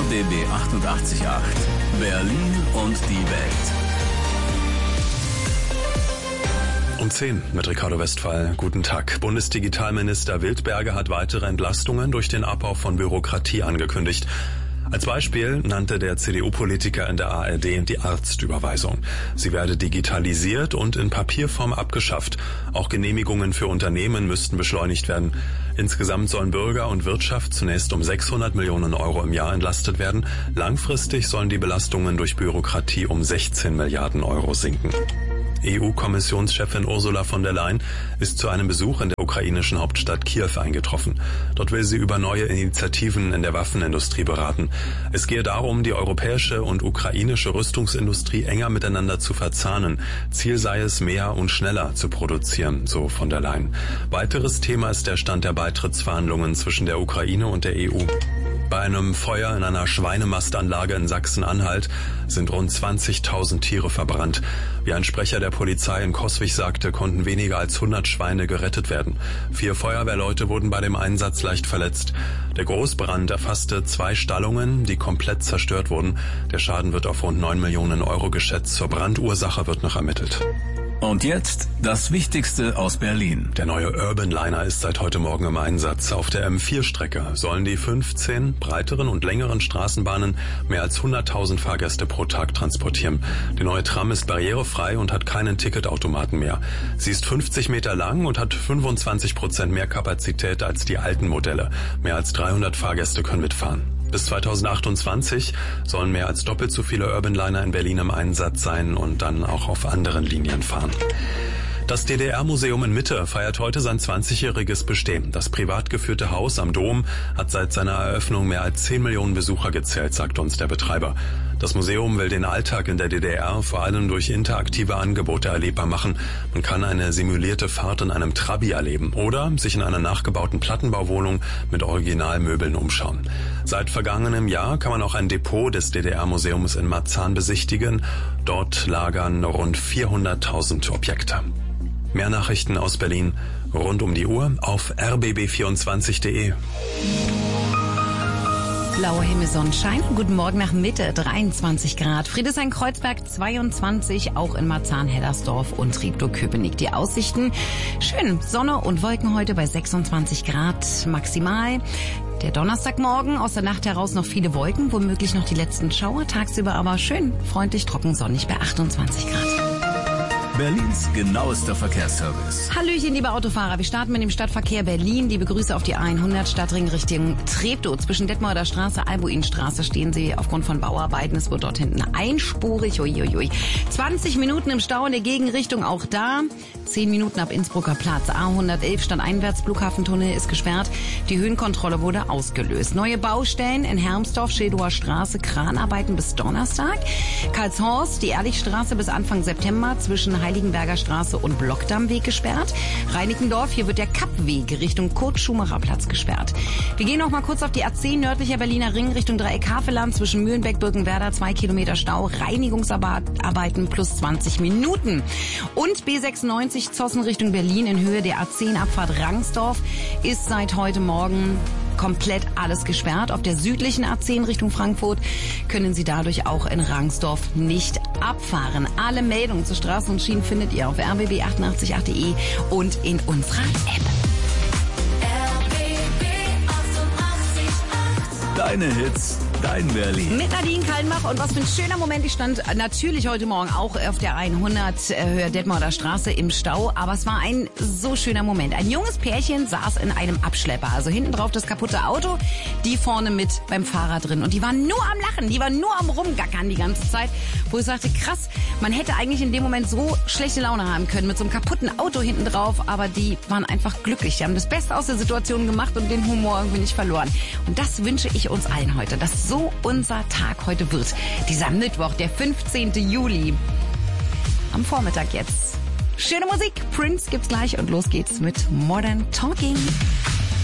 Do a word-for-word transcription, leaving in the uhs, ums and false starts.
B B achtundachtzig Komma acht. Berlin und die Welt. Um zehn mit Ricardo Westphal. Guten Tag. Bundesdigitalminister Wildberger hat weitere Entlastungen durch den Abbau von Bürokratie angekündigt. Als Beispiel nannte der C D U-Politiker in der A R D die Arztüberweisung. Sie werde digitalisiert und in Papierform abgeschafft. Auch Genehmigungen für Unternehmen müssten beschleunigt werden. Insgesamt sollen Bürger und Wirtschaft zunächst um sechshundert Millionen Euro im Jahr entlastet werden. Langfristig sollen die Belastungen durch Bürokratie um sechzehn Milliarden Euro sinken. E U-Kommissionschefin Ursula von der Leyen ist zu einem Besuch in der ukrainischen Hauptstadt Kiew eingetroffen. Dort will sie über neue Initiativen in der Waffenindustrie beraten. Es gehe darum, die europäische und ukrainische Rüstungsindustrie enger miteinander zu verzahnen. Ziel sei es, mehr und schneller zu produzieren, so von der Leyen. Weiteres Thema ist der Stand der Beitrittsverhandlungen zwischen der Ukraine und der E U. Bei einem Feuer in einer Schweinemastanlage in Sachsen-Anhalt sind rund zwanzigtausend Tiere verbrannt. Wie ein Sprecher der Polizei in Coswig sagte, konnten weniger als hundert Schweine gerettet werden. Vier Feuerwehrleute wurden bei dem Einsatz leicht verletzt. Der Großbrand erfasste zwei Stallungen, die komplett zerstört wurden. Der Schaden wird auf rund neun Millionen Euro geschätzt. Zur Brandursache wird noch ermittelt. Und jetzt das Wichtigste aus Berlin. Der neue Urban Liner ist seit heute Morgen im Einsatz. Auf der M vier Strecke sollen die fünfzehn breiteren und längeren Straßenbahnen mehr als hunderttausend Fahrgäste pro Tag transportieren. Die neue Tram ist barrierefrei und hat keinen Ticketautomaten mehr. Sie ist fünfzig Meter lang und hat fünfundzwanzig Prozent mehr Kapazität als die alten Modelle. Mehr als dreihundert Fahrgäste können mitfahren. Bis zweitausendachtundzwanzig sollen mehr als doppelt so viele Urban Liner in Berlin im Einsatz sein und dann auch auf anderen Linien fahren. Das D D R-Museum in Mitte feiert heute sein zwanzigjähriges Bestehen. Das privat geführte Haus am Dom hat seit seiner Eröffnung mehr als zehn Millionen Besucher gezählt, sagt uns der Betreiber. Das Museum will den Alltag in der D D R vor allem durch interaktive Angebote erlebbar machen. Man kann eine simulierte Fahrt in einem Trabi erleben oder sich in einer nachgebauten Plattenbauwohnung mit Originalmöbeln umschauen. Seit vergangenem Jahr kann man auch ein Depot des D D R-Museums in Marzahn besichtigen. Dort lagern rund vierhunderttausend Objekte. Mehr Nachrichten aus Berlin rund um die Uhr auf r b b vierundzwanzig punkt d e. Blauer Himmel, Sonnenschein. Guten Morgen nach Mitte, dreiundzwanzig Grad. Friedrichshain-Kreuzberg zweiundzwanzig, auch in Marzahn-Hellersdorf und Treptow-Köpenick. Die Aussichten schön, Sonne und Wolken heute bei sechsundzwanzig Grad maximal. Der Donnerstagmorgen, aus der Nacht heraus noch viele Wolken, womöglich noch die letzten Schauer. Tagsüber aber schön, freundlich, trocken, sonnig bei achtundzwanzig Grad. Berlins genauester Verkehrsservice. Hallöchen, liebe Autofahrer. Wir starten mit dem Stadtverkehr Berlin. Liebe Grüße auf die hundert Stadtring Richtung Treptow. Zwischen Detmolder Straße, Albuinstraße stehen Sie aufgrund von Bauarbeiten. Es wird dort hinten einspurig. Uiuiui. zwanzig Minuten im Stau in der Gegenrichtung, auch da. zehn Minuten ab Innsbrucker Platz. A hundertelf stadteinwärts, Flughafentunnel ist gesperrt. Die Höhenkontrolle wurde ausgelöst. Neue Baustellen in Hermsdorf, Schildower Straße, Kranarbeiten bis Donnerstag. Karlshorst, die Ehrlichstraße bis Anfang September zwischen Heiligenberger Straße und Blockdammweg gesperrt. Reinickendorf, hier wird der Kappweg Richtung Kurt-Schumacher-Platz gesperrt. Wir gehen noch mal kurz auf die A zehn, nördlicher Berliner Ring Richtung Dreieck-Havelland, zwischen Mühlenbeck, Birkenwerder, zwei Kilometer Stau, Reinigungsarbeiten plus zwanzig Minuten. Und B sechsundneunzig Zossen Richtung Berlin in Höhe der A zehn Abfahrt Rangsdorf ist seit heute Morgen komplett alles gesperrt. Auf der südlichen A zehn Richtung Frankfurt können Sie dadurch auch in Rangsdorf nicht abfahren. Alle Meldungen zu Straßen und Schienen findet ihr auf r b b achtundachtzig punkt acht punkt d e und in unserer App. Deine Hits, dein Berlin. Mit Nadine Kaltenbach, und was für ein schöner Moment. Ich stand natürlich heute Morgen auch auf der hundert Höhe Detmolder Straße im Stau, aber es war ein so schöner Moment. Ein junges Pärchen saß in einem Abschlepper, also hinten drauf das kaputte Auto, die vorne mit beim Fahrer drin, und die waren nur am Lachen, die waren nur am Rumgackern die ganze Zeit, wo ich sagte, krass, man hätte eigentlich in dem Moment so schlechte Laune haben können mit so einem kaputten Auto hinten drauf, aber die waren einfach glücklich, die haben das Beste aus der Situation gemacht und den Humor irgendwie nicht verloren. Und das wünsche ich uns allen heute, dass so unser Tag heute wird. Dieser Mittwoch, der fünfzehnten Juli. Am Vormittag jetzt. Schöne Musik. Prince gibt's gleich und los geht's mit Modern Talking.